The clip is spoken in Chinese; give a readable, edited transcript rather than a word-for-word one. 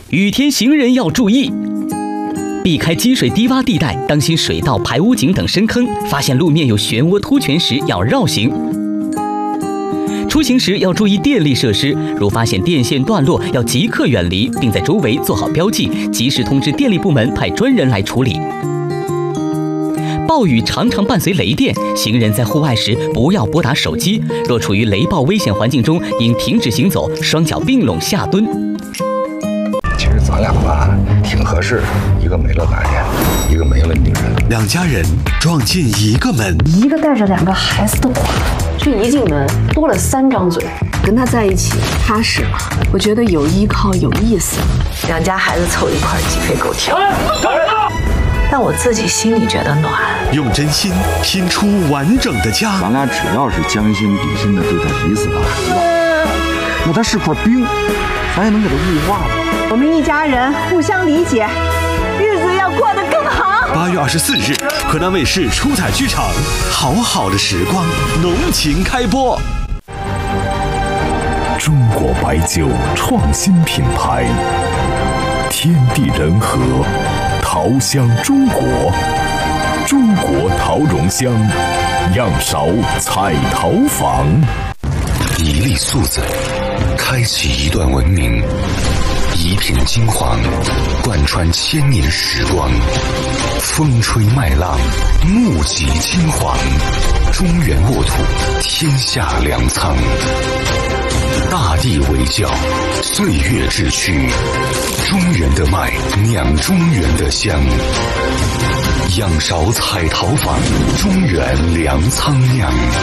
雨天行人要注意，避开积水低洼地带，当心水道、排污井等深坑。发现路面有漩涡、凸泉时要绕行。出行时要注意电力设施，如发现电线断落，要即刻远离，并在周围做好标记，及时通知电力部门派专人来处理。暴雨常常伴随雷电，行人在户外时不要拨打手机。若处于雷暴危险环境中，应停止行走，双脚并拢下蹲。 其实咱俩吧挺合适，一个没了男人，一个没了女人， 两家人撞进一个门， 一个带着2个孩子的寡妇，这一进门多了3张嘴。跟他在一起踏实吗？我觉得有依靠有意思。 2家孩子凑一块鸡飞狗跳。但我自己心里觉得暖。 用真心拼出完整的家。 咱俩只要是将心比心的对待彼此的孩子，那他是块冰，咱也能给他雾化吧。 我们一家人互相理解，日子要过得更好。 8月24日，河南卫视出彩剧场，好好的时光，浓情开播。 中国白酒创新品牌，天地人和，桃香中国，中国桃蓉香，样勺彩陶坊。 一粒粟子，开启一段文明；一片金黄，贯穿1000年时光。风吹麦浪，目击金黄。中原沃土，天下粮仓。大地为教，岁月志趣。中原的麦，酿中原的香。样勺彩陶坊，中原粮仓酿。